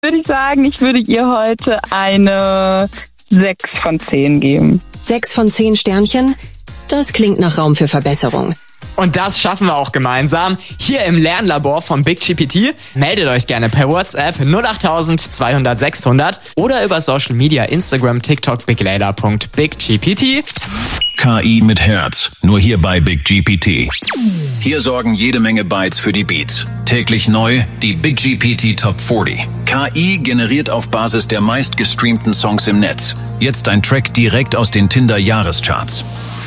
Würde ich sagen, ich würde ihr heute eine 6 von 10 geben. 6 von 10 Sternchen? Das klingt nach Raum für Verbesserung. Und das schaffen wir auch gemeinsam hier im Lernlabor von BigGPT. Meldet euch gerne per WhatsApp 08000 200 600 oder über Social Media, Instagram, TikTok, biglayla.biggpt. KI mit Herz, nur hier bei BigGPT. Hier sorgen jede Menge Bytes für die Beats. Täglich neu die BigGPT Top 40. KI generiert auf Basis der meistgestreamten Songs im Netz. Jetzt ein Track direkt aus den Tinder-Jahrescharts.